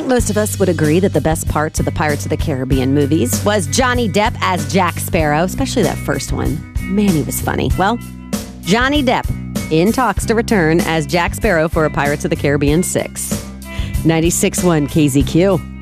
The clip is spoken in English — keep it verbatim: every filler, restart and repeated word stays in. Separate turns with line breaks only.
think most of us would agree that the best parts of the Pirates of the Caribbean movies was Johnny Depp as Jack Sparrow, especially that first one. Man, he was funny. Well, Johnny Depp in talks to return as Jack Sparrow for a Pirates of the Caribbean six. ninety-six point one K Z Q.